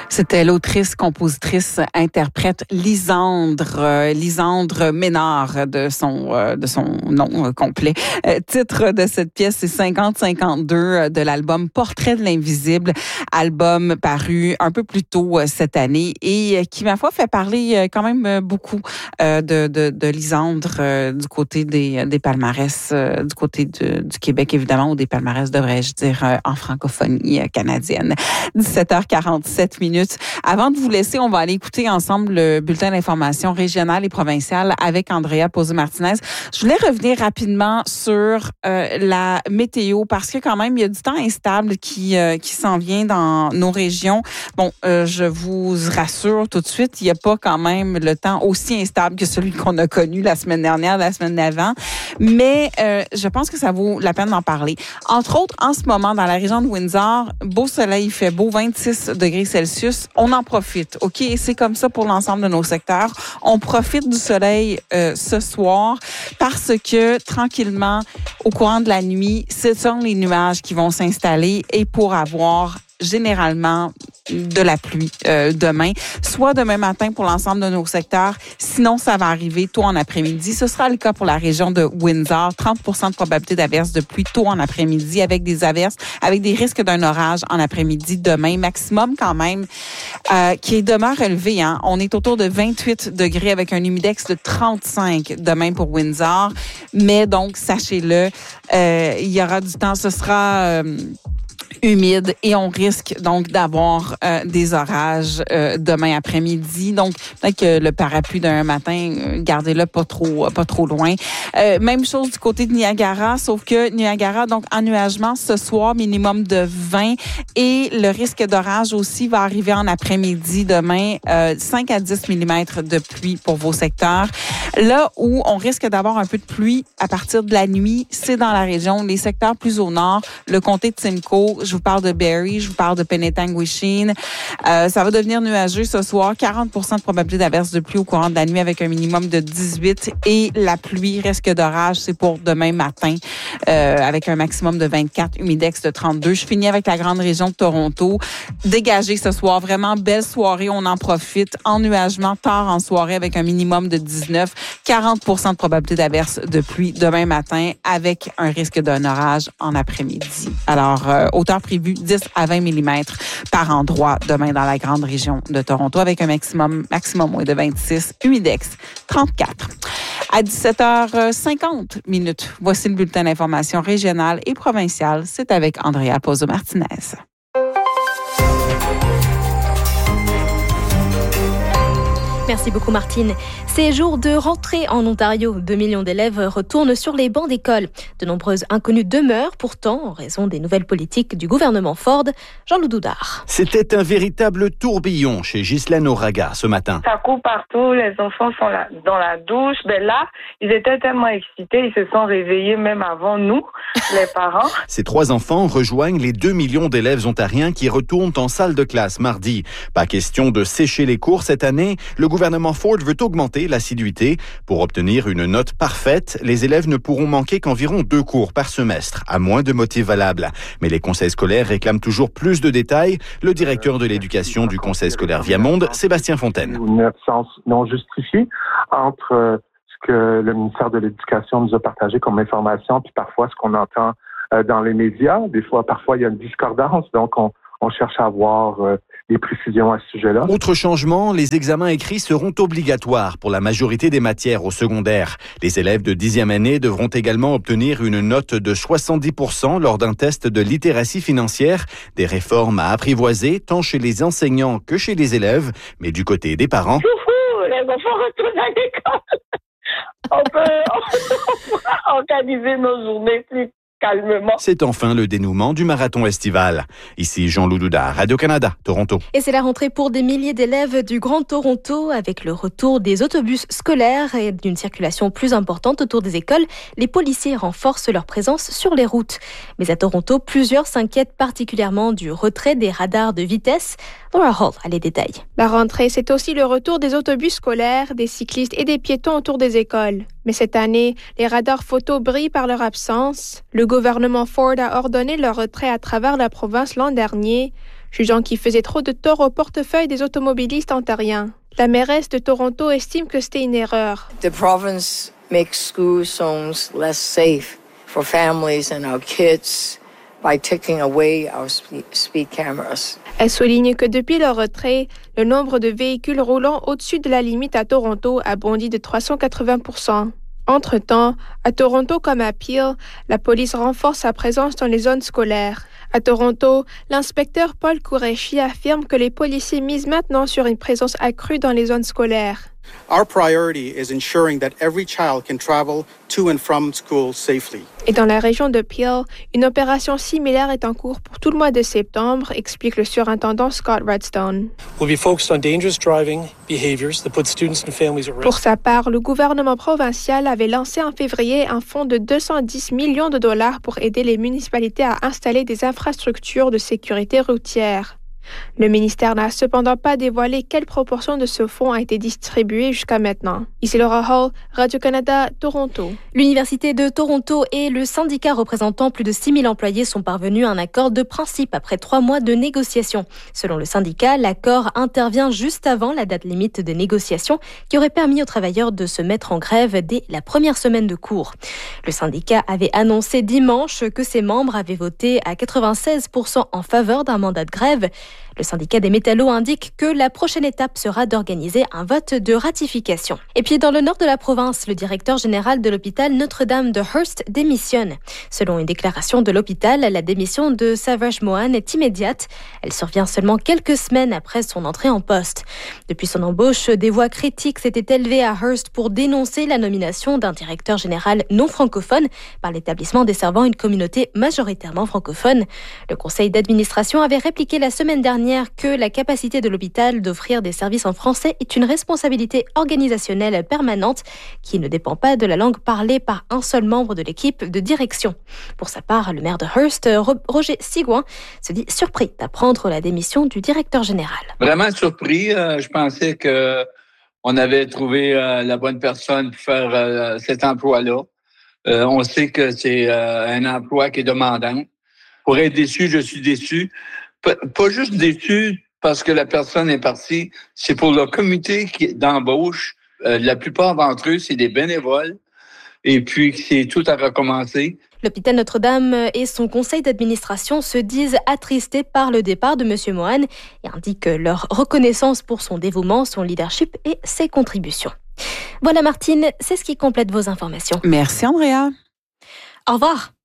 C'était l'autrice, compositrice, interprète Lisandre Ménard de son nom complet. Titre de cette pièce, c'est 50-52 de l'album Portrait de l'invisible, album paru un peu plus tôt cette année et qui, ma foi, fait parler quand même beaucoup de Lisandre du côté des palmarès, du côté du Québec, évidemment, ou des palmarès, devrais-je dire, en francophonie canadienne. 17h47 minutes. Avant de vous laisser, on va aller écouter ensemble le bulletin d'information régionale et provinciale avec Andrea Pozzo-Martinez. Je voulais revenir rapidement sur la météo parce que quand même, il y a du temps instable qui s'en vient dans nos régions. Bon, je vous rassure tout de suite, il n'y a pas quand même le temps aussi instable que celui qu'on a connu la semaine dernière, la semaine d'avant, mais je pense que ça vaut la peine d'en parler. Entre autres, en ce moment, dans la région de Windsor, beau soleil, il fait beau, 26 degrés Celsius. On en profite, OK? Et c'est comme ça pour l'ensemble de nos secteurs. On profite du soleil ce soir parce que, tranquillement, au courant de la nuit, ce sont les nuages qui vont s'installer et pour avoir généralement de la pluie demain, soit demain matin pour l'ensemble de nos secteurs, sinon ça va arriver tôt en après-midi. Ce sera le cas pour la région de Windsor, 30% de probabilité d'averse de pluie tôt en après-midi avec des averses, avec des risques d'un orage en après-midi demain, maximum quand même, qui demeure élevé. Hein. On est autour de 28 degrés avec un humidex de 35 demain pour Windsor, mais donc, sachez-le, il y aura du temps, ce sera humide et on risque donc d'avoir des orages demain après-midi. Donc peut-être que le parapluie d'un matin, gardez-le pas trop loin. Même chose du côté de Niagara, sauf que Niagara, donc ennuagement ce soir, minimum de 20 et le risque d'orage aussi va arriver en après-midi demain, 5 à 10 mm de pluie pour vos secteurs. Là où on risque d'avoir un peu de pluie à partir de la nuit, c'est dans la région, les secteurs plus au nord, le comté de Simcoe. Je vous parle de Barrie, je vous parle de Penetanguishene. Ça va devenir nuageux ce soir. 40% de probabilité d'averse de pluie au courant de la nuit avec un minimum de 18. Et la pluie, risque d'orage, c'est pour demain matin avec un maximum de 24, humidex de 32. Je finis avec la grande région de Toronto. Dégagé ce soir. Vraiment belle soirée. On en profite. Ennuagement tard en soirée avec un minimum de 19. 40% de probabilité d'averse de pluie demain matin avec un risque d'un orage en après-midi. Alors, hauteur prévue 10 à 20 mm par endroit demain dans la grande région de Toronto avec un maximum de 26, humidex 34. À 17h50 minutes, voici le bulletin d'information régionale et provinciale. C'est avec Andrea Pozzo-Martinez. Merci beaucoup Martine. Ces jours de rentrée en Ontario, 2 millions d'élèves retournent sur les bancs d'école. De nombreuses inconnues demeurent pourtant en raison des nouvelles politiques du gouvernement Ford. Jean-Loup Doudard. C'était un véritable tourbillon chez Ghislaine Auraga ce matin. Ça court partout, les enfants sont là, dans la douche. Ben là, ils étaient tellement excités, ils se sont réveillés même avant nous, les parents. Ces 3 enfants rejoignent les 2 millions d'élèves ontariens qui retournent en salle de classe mardi. Pas question de sécher les cours cette année. Le gouvernement Ford veut augmenter l'assiduité. Pour obtenir une note parfaite, les élèves ne pourront manquer qu'environ 2 cours par semestre, à moins de motifs valables. Mais les conseils scolaires réclament toujours plus de détails. Le directeur de l'éducation du conseil scolaire Viamonde, Sébastien Fontaine. Une absence non justifiée entre ce que le ministère de l'Éducation nous a partagé comme information, puis parfois ce qu'on entend dans les médias. Parfois, il y a une discordance, donc on cherche à avoir des précisions à ce sujet-là. Autre changement, les examens écrits seront obligatoires pour la majorité des matières au secondaire. Les élèves de 10e année devront également obtenir une note de 70% lors d'un test de littératie financière. Des réformes à apprivoiser tant chez les enseignants que chez les élèves, mais du côté des parents... Les enfants retournent à l'école. On peut organiser nos journées plus calmement. C'est enfin le dénouement du marathon estival. Ici Jean-Loup Doudard, Radio-Canada, Toronto. Et c'est la rentrée pour des milliers d'élèves du Grand Toronto avec le retour des autobus scolaires et d'une circulation plus importante autour des écoles. Les policiers renforcent leur présence sur les routes. Mais à Toronto, plusieurs s'inquiètent particulièrement du retrait des radars de vitesse. Laura Hall a les détails. La rentrée, c'est aussi le retour des autobus scolaires, des cyclistes et des piétons autour des écoles. Mais cette année, les radars photo brillent par leur absence. Le gouvernement Ford a ordonné leur retrait à travers la province l'an dernier. jugeant qu'il faisait trop de tort au portefeuille des automobilistes ontariens. La mairesse de Toronto estime que c'était une erreur. The province makes school zones less safe for families and our kids by taking away our speed cameras. Elle souligne que depuis le retrait, le nombre de véhicules roulant au-dessus de la limite à Toronto a bondi de 380%. Entre-temps, à Toronto comme à Peel, la police renforce sa présence dans les zones scolaires. À Toronto, l'inspecteur Paul Qureshi affirme que les policiers misent maintenant sur une présence accrue dans les zones scolaires. Our priority is ensuring that every child can travel to and from school safely. Et dans la région de Peel, une opération similaire est en cours pour tout le mois de septembre, explique le surintendant Scott Redstone. We'll be focused on dangerous driving behaviors that put students and families at risk. Pour sa part, le gouvernement provincial avait lancé en février un fonds de 210 millions de dollars pour aider les municipalités à installer des infrastructures de sécurité routière. Le ministère n'a cependant pas dévoilé quelle proportion de ce fonds a été distribuée jusqu'à maintenant. Ici Laura Hall, Radio-Canada, Toronto. L'Université de Toronto et le syndicat représentant plus de 6 000 employés sont parvenus à un accord de principe après 3 mois de négociations. Selon le syndicat, l'accord intervient juste avant la date limite des négociations qui aurait permis aux travailleurs de se mettre en grève dès la première semaine de cours. Le syndicat avait annoncé dimanche que ses membres avaient voté à 96% en faveur d'un mandat de grève. Le syndicat des métallos indique que la prochaine étape sera d'organiser un vote de ratification. Et puis dans le nord de la province, le directeur général de l'hôpital Notre-Dame de Hearst démissionne. Selon une déclaration de l'hôpital, la démission de Savage Mohan est immédiate. Elle survient seulement quelques semaines après son entrée en poste. Depuis son embauche, des voix critiques s'étaient élevées à Hearst pour dénoncer la nomination d'un directeur général non francophone par l'établissement desservant une communauté majoritairement francophone. Le conseil d'administration avait répliqué la semaine dernière que la capacité de l'hôpital d'offrir des services en français est une responsabilité organisationnelle permanente qui ne dépend pas de la langue parlée par un seul membre de l'équipe de direction. Pour sa part, le maire de Hearst, Roger Sigouin, se dit surpris d'apprendre la démission du directeur général. Vraiment surpris. Je pensais qu'on avait trouvé la bonne personne pour faire cet emploi-là. On sait que c'est un emploi qui est demandant. Pour être déçu, je suis déçu. Pas juste déçu parce que la personne est partie, c'est pour le comité d'embauche. La plupart d'entre eux, c'est des bénévoles. Et puis, c'est tout à recommencer. L'hôpital Notre-Dame et son conseil d'administration se disent attristés par le départ de M. Mohan et indiquent leur reconnaissance pour son dévouement, son leadership et ses contributions. Voilà Martine, c'est ce qui complète vos informations. Merci Andrea. Au revoir.